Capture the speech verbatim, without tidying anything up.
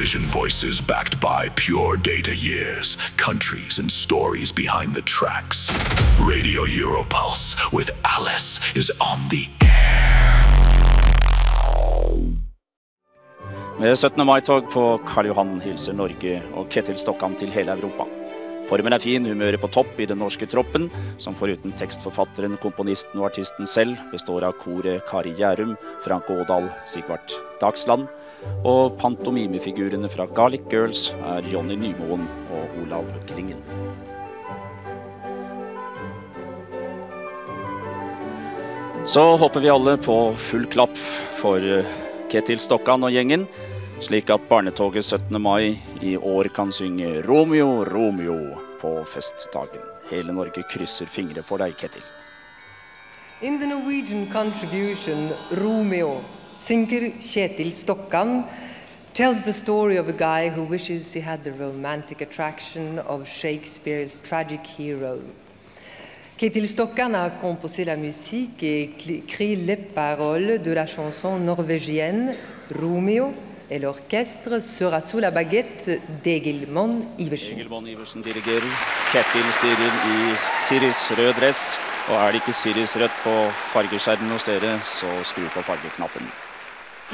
Eurovision voices backed by pure data years, countries and stories behind the tracks. Radio Europulse with Alice is on the air. Med syttende mai-tog på Karl Johan hilser Norge og Ketil Stokkan til hele Europa. Formen er fin, humøret på topp i den norske troppen, som foruten tekstforfatteren, komponisten og artisten selv består av koret Kari Gjærum, Frank Ådal, Sigvart Dagsland, og pantomimefigurene fra Garlic Girls er Jonny Nymoen og Olav Klingen. Så håper vi alle på full klapp for Ketil Stokkan og gjengen, slik at barnetoget syttende mai i år kan synge Romeo, Romeo på festdagen. Hele Norge krysser fingre for deg, Ketil. In the Norwegian contribution, Romeo, singer Ketil Stokkan tells the story of a guy who wishes he had the romantic attraction of Shakespeare's tragic hero. Ketil Stokkan a composé la musique et écrit les paroles de la chanson norvégienne Romeo, et l'orchestre sera sous la baguette d'Egil Monn Iversen. Egil Monn Iversen dirigerer, Ketil styrer i Siris rød dress, og er det ikke Siris rødt på fargeskjermen hos dere, så skru på fargeknappen.